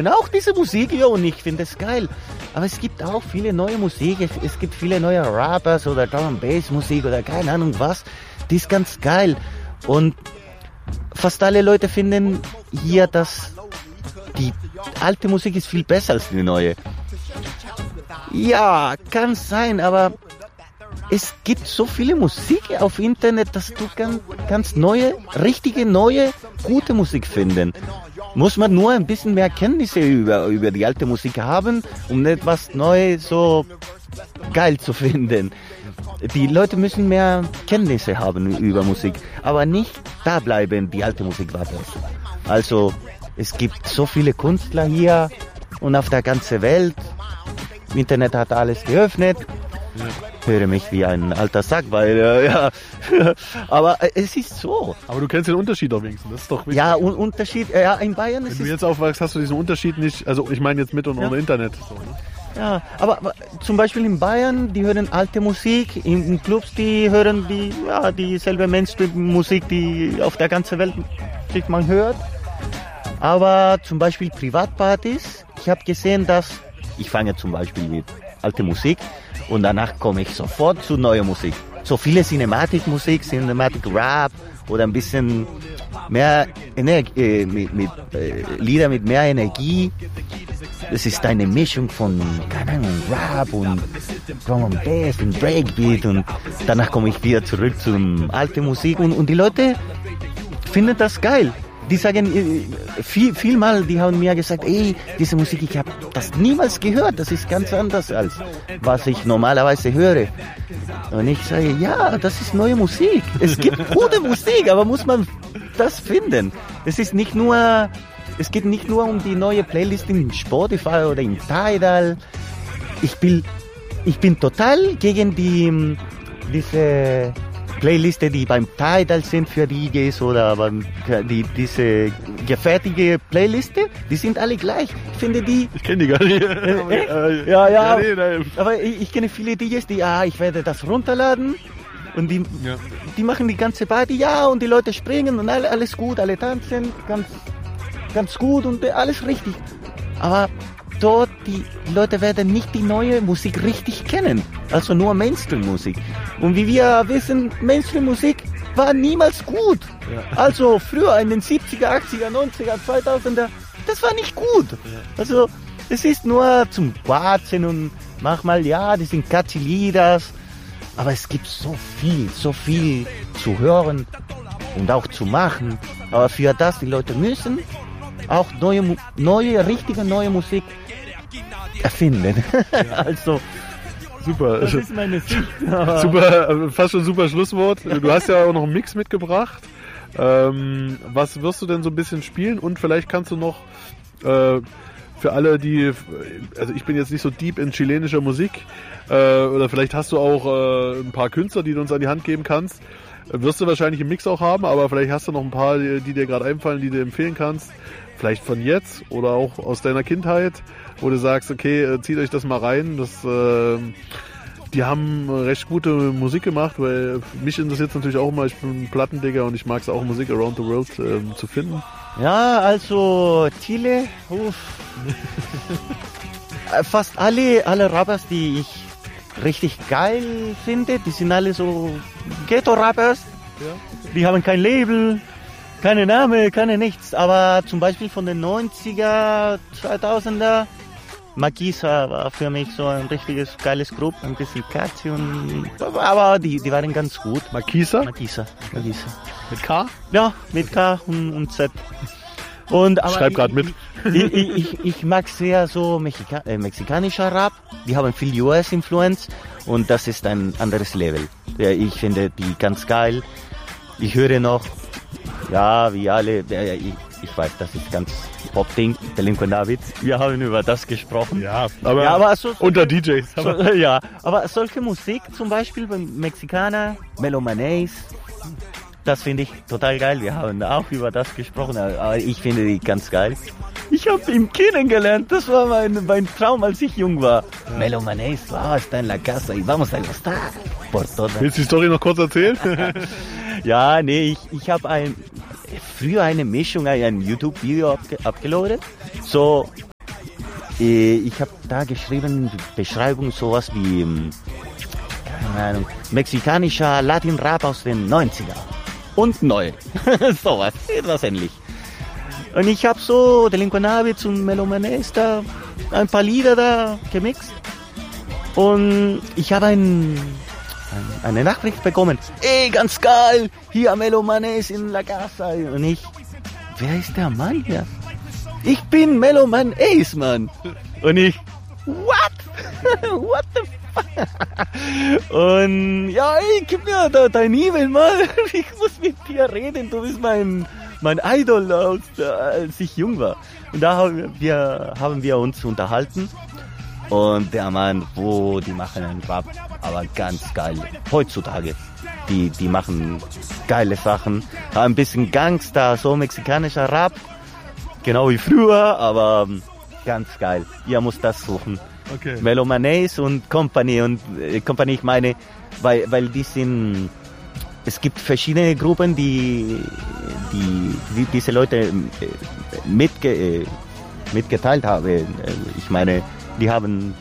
auch diese Musik, ja, und ich finde es geil. Aber es gibt auch viele neue Musik, es gibt viele neue Rappers oder Drum-and-Bass-Musik oder keine Ahnung was. Die ist ganz geil. Und fast alle Leute finden hier, dass die alte Musik ist viel besser als die neue. Ja, kann sein, aber es gibt so viele Musik auf Internet, dass du ganz neue, richtige, neue, gute Musik finden. Muss man nur ein bisschen mehr Kenntnisse über die alte Musik haben, um etwas Neues so geil zu finden. Die Leute müssen mehr Kenntnisse haben über Musik, aber nicht da bleiben, die alte Musik war besser. Also, es gibt so viele Künstler hier und auf der ganzen Welt. Internet hat alles geöffnet. Ich höre mich wie ein alter Sack, weil, ja, aber es ist so. Aber du kennst den Unterschied auch wenigstens, das ist doch wichtig. Ja, Unterschied, ja, in Bayern ist es... Wenn du jetzt aufwachst, hast du diesen Unterschied nicht, also ich meine jetzt mit und ohne Internet. So, ne? Ja, aber zum Beispiel in Bayern, die hören alte Musik, in Clubs, die hören dieselbe Mainstream-Musik, die auf der ganzen Welt sich man hört. Aber zum Beispiel Privatpartys, ich habe gesehen, dass ich fange zum Beispiel mit alte Musik und danach komme ich sofort zu neuer Musik. So viele Cinematic-Musik, Cinematic-Rap oder ein bisschen mehr Lieder mit mehr Energie. Es ist eine Mischung von, keine Ahnung, Rap und Drum and Bass und Breakbeat und danach komme ich wieder zurück zum alte Musik und die Leute finden das geil. Die sagen vielmal, die haben mir gesagt, ey, diese Musik, ich habe das niemals gehört, das ist ganz anders als was ich normalerweise höre. Und ich sage, ja, das ist neue Musik. Es gibt gute Musik, aber muss man das finden. Es geht nicht nur um die neue Playlist in Spotify oder in Tidal. Ich bin total gegen diese Playliste, die beim Tidal sind für DJs oder diese gefertigte Playliste, die sind alle gleich. Ich finde die... Ich kenne die gar nicht. Ja. Aber ich kenne viele DJs, ich werde das runterladen und die machen die ganze Party, und die Leute springen und alles gut, alle tanzen, ganz gut und alles richtig. Aber dort, die Leute werden nicht die neue Musik richtig kennen. Also nur Mainstream-Musik. Und wie wir wissen, Mainstream-Musik war niemals gut. Ja. Also früher in den 70er, 80er, 90er, 2000er, das war nicht gut. Also es ist nur zum Quatschen und manchmal, die sind catchy Lieder. Aber es gibt so viel zu hören und auch zu machen. Aber für das, die Leute müssen auch richtige neue Musik erfinden. Also super. Das ist meine Sicht. Super, fast schon super Schlusswort. Du hast ja auch noch einen Mix mitgebracht. Was wirst du denn so ein bisschen spielen? Und vielleicht kannst du noch für alle, also ich bin jetzt nicht so deep in chilenischer Musik, oder vielleicht hast du auch ein paar Künstler, die du uns an die Hand geben kannst. Wirst du wahrscheinlich im Mix auch haben, aber vielleicht hast du noch ein paar, die dir gerade einfallen, die du empfehlen kannst. Vielleicht von jetzt oder auch aus deiner Kindheit, wo du sagst, okay, zieht euch das mal rein. Die haben recht gute Musik gemacht, weil mich interessiert natürlich auch immer, ich bin ein Plattendigger und ich mag es auch, Musik around the world zu finden. Ja, also Chile, fast alle Rappers, die ich richtig geil finde, die sind alle so Ghetto-Rappers. Ja. Die haben kein Label, keine Name, keine nichts. Aber zum Beispiel von den 90er, 2000er, Makisa war für mich so ein richtiges geiles Gruppe, ein bisschen catchy aber die waren ganz gut. Makisa? Makisa. Mit K? Ja, mit K und Z. Und, aber schreib gerade mit. Ich mag sehr so mexikanischer Rap. Die haben viel US-Influence und das ist ein anderes Level. Ja, ich finde die ganz geil. Ich höre noch, wie alle, ich weiß, das ist ganz Pop-Ding, Delinquent David. Wir haben über das gesprochen. Ja, aber unter DJs. Aber solche Musik, zum Beispiel beim Mexikaner, Melomanes, das finde ich total geil. Wir haben auch über das gesprochen, aber ich finde die ganz geil. Ich habe ihn kennengelernt, das war mein Traum, als ich jung war. Ja. Melomanes, está en la casa y vamos a gustar por todas. Willst du die Story noch kurz erzählen? Ja, nee, ich habe früher eine Mischung, ein YouTube-Video abgeladen. So Ich habe da geschrieben, Beschreibung sowas wie, keine Ahnung, mexikanischer Latin-Rap aus den 90er. Und neu. Sowas, etwas ähnlich. Und ich habe so Delinquent Habits und Melomanes da, ein paar Lieder da gemixt. Und ich habe eine Nachricht bekommen. Ey, ganz geil, hier Melomanes in La Casa. Und ich, wer ist der Mann hier? Ich bin Meloman Ace, Mann. Und ich, what? What the fuck? Und ja, ey, gib mir dein E-Mail, Mann. Ich muss mit dir reden. Du bist mein Idol, als ich jung war. Und da haben wir uns unterhalten. Und der Mann, die machen einen Rap, aber ganz geil. Heutzutage, die machen geile Sachen. Ein bisschen Gangster, so mexikanischer Rap. Genau wie früher, aber ganz geil. Ihr müsst das suchen. Okay. Melomanes und Company. Und Company, ich meine, weil die sind... Es gibt verschiedene Gruppen, die diese Leute mitgeteilt haben. Ich meine, die haben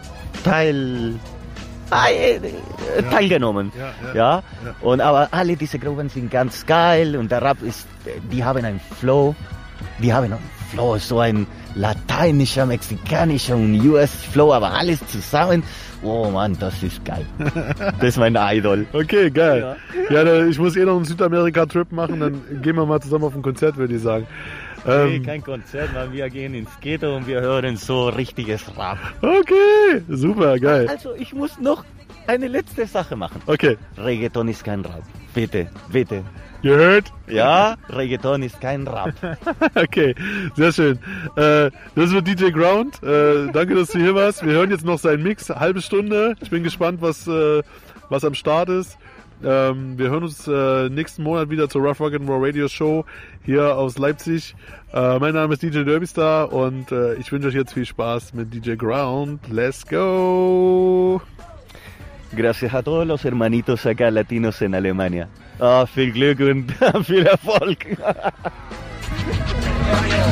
teilgenommen. Ja. Und aber alle diese Gruppen sind ganz geil und der Rap die haben einen Flow. So ein lateinischer, mexikanischer und US-Flow, aber alles zusammen. Oh Mann, das ist geil. Das ist mein Idol. Okay, geil. Ja, ich muss noch einen Südamerika-Trip machen, dann gehen wir mal zusammen auf ein Konzert, würde ich sagen. Nee, kein Konzert, weil wir gehen ins Ghetto und wir hören so richtiges Rap. Okay, super, geil. Also ich muss noch eine letzte Sache machen. Okay. Reggaeton ist kein Rap. Bitte, bitte. Gehört? Ja, Reggaeton ist kein Rap. Okay, sehr schön. Das wird DJ Ground. Danke, dass du hier warst. Wir hören jetzt noch seinen Mix, halbe Stunde. Ich bin gespannt, was am Start ist. Wir hören uns nächsten Monat wieder zur Rough Rock'n'Roll Radio Show hier aus Leipzig. Mein Name ist DJ Derbystar und ich wünsche euch jetzt viel Spaß mit DJ Ground. Let's go! Gracias a todos los hermanitos acá latinos en Alemania. Viel Glück und viel Erfolg.